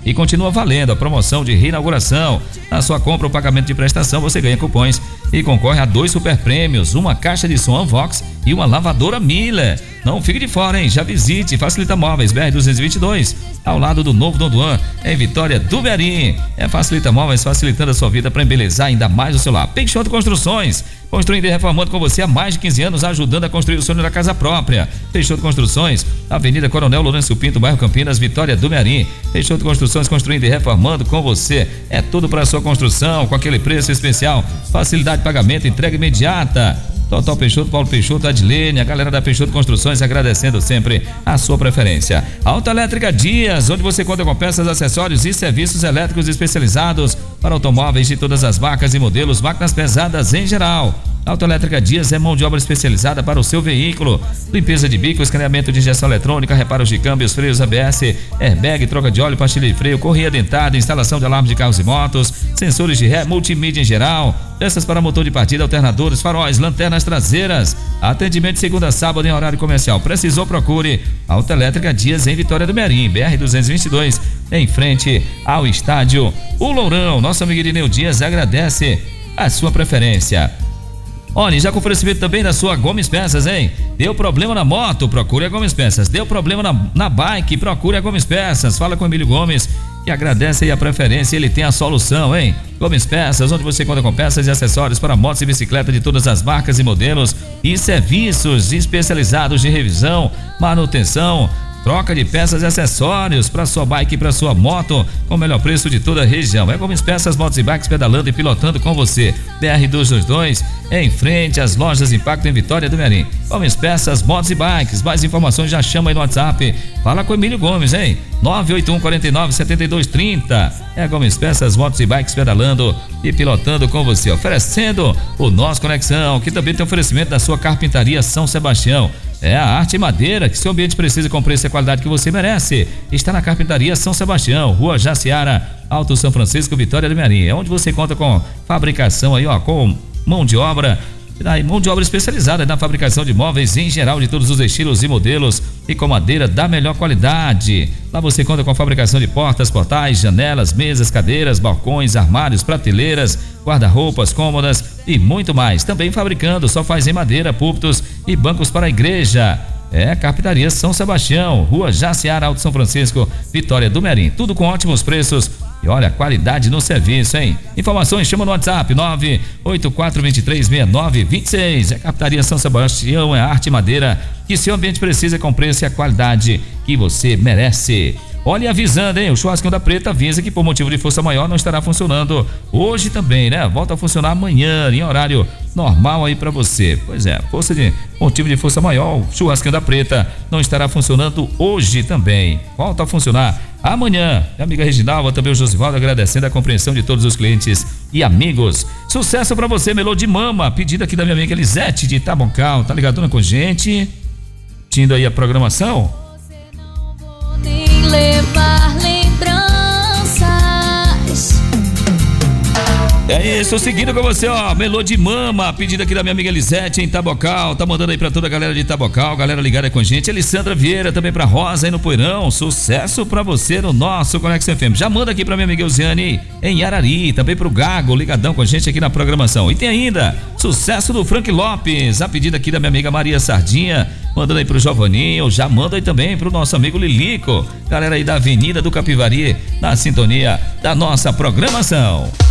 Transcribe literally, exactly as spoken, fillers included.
E continua valendo a promoção de reinauguração. Na sua compra ou pagamento de prestação, você ganha cupons e concorre a dois super prêmios, uma caixa de som Unvox e uma lavadora Miller. Não fique de fora, hein? Já visite Facilita Móveis B R duzentos e vinte e dois, ao lado do novo Dondoan, em Vitória do Mearim. É Facilita Móveis, facilitando a sua vida para embelezar ainda mais o seu lar. Peixoto Construções, construindo e reformando com você há mais de quinze anos, ajudando a construir o sonho da casa própria. Peixoto Construções, Avenida Coronel Lourenço Pinto, bairro Campinas, Vitória do Mearim. Peixoto Construções, construindo e reformando com você. É tudo para sua construção, com aquele preço especial, facilidade de pagamento, entrega imediata. Total Peixoto, Paulo Peixoto, Adilene, a galera da Peixoto Construções agradecendo sempre a sua preferência. Autoelétrica Dias, onde você conta com peças, acessórios e serviços elétricos especializados para automóveis de todas as marcas e modelos, máquinas pesadas em geral. Autoelétrica Dias é mão de obra especializada para o seu veículo. Limpeza de bico, escaneamento de injeção eletrônica, reparos de câmbios, freios A B S, airbag, troca de óleo, pastilha de freio, correia dentada, instalação de alarme de carros e motos, sensores de ré, multimídia em geral, peças para motor de partida, alternadores, faróis, lanternas traseiras. Atendimento de segunda a sábado em horário comercial. Precisou, procure Autoelétrica Dias em Vitória do Mearim, B R duzentos e vinte e dois, em frente ao estádio O Lourão. Nosso amigo Irineu Dias agradece a sua preferência. Olha, já com oferecimento também da sua Gomes Peças, hein? Deu problema na moto, procure a Gomes Peças. Deu problema na, na bike, procure a Gomes Peças. Fala com o Emílio Gomes, que agradece aí a preferência, ele tem a solução, hein? Gomes Peças, onde você conta com peças e acessórios para motos e bicicleta de todas as marcas e modelos e serviços especializados de revisão, manutenção, troca de peças e acessórios para sua bike e para sua moto com o melhor preço de toda a região. É Gomes Peças, motos e bikes pedalando e pilotando com você. B R duzentos e vinte e dois, em frente às lojas Impacto em Vitória do Mearim. Gomes Peças, motos e bikes. Mais informações já chama aí no WhatsApp. Fala com o Emílio Gomes, hein? nove oito um, quatro nove, sete dois três zero. É Gomes Peças, motos e bikes pedalando e pilotando com você. Oferecendo o nosso Conexão, que também tem oferecimento da sua Carpintaria São Sebastião. É a arte e madeira que seu ambiente precisa com preço e qualidade que você merece. Está na Carpintaria São Sebastião, Rua Jaciara, Alto São Francisco, Vitória do Mearim. É onde você conta com fabricação aí, ó, com mão de obra, aí, mão de obra especializada na fabricação de móveis em geral, de todos os estilos e modelos e com madeira da melhor qualidade. Lá você conta com a fabricação de portas, portais, janelas, mesas, cadeiras, balcões, armários, prateleiras, guarda-roupas, cômodas e muito mais. Também fabricando sofás em madeira, púlpitos e bancos para a igreja. É Carpintaria São Sebastião, Rua Jaciara, Alto São Francisco, Vitória do Mearim. Tudo com ótimos preços e olha, qualidade no serviço, hein? Informações, chama no WhatsApp nove oito quatro, dois três, seis nove dois seis. É Carpintaria São Sebastião, é arte e madeira que seu ambiente precisa com preço e a qualidade que você merece. Olha, avisando, hein? O Churrasquinho da Preta avisa que por motivo de força maior não estará funcionando hoje também, né? Volta a funcionar amanhã, em horário normal aí pra você. Pois é, força de motivo de força maior, o Churrasquinho da Preta não estará funcionando hoje também. Volta a funcionar amanhã. Minha amiga Reginalva, também o Josivaldo, agradecendo a compreensão de todos os clientes e amigos. Sucesso pra você, Melô de Mama. Pedido aqui da minha amiga Elisete de Itabocal. Tá ligadona com a gente? Tindo aí a programação. Levar lembranças. É isso, seguindo com você, ó, Melô de Mama, pedido aqui da minha amiga Elisete em Itabocal, tá mandando aí pra toda a galera de Itabocal, galera ligada com a gente, Alessandra Vieira também pra Rosa aí no Poeirão, sucesso pra você no nosso Conexão F M, já manda aqui pra minha amiga Eusiane em Arari, também pro Gago, ligadão com a gente aqui na programação, e tem ainda, sucesso do Frank Lopes, a pedido aqui da minha amiga Maria Sardinha, mandando aí pro Giovaninho, já manda aí também pro nosso amigo Lilico, galera aí da Avenida do Capivari, na sintonia da nossa programação.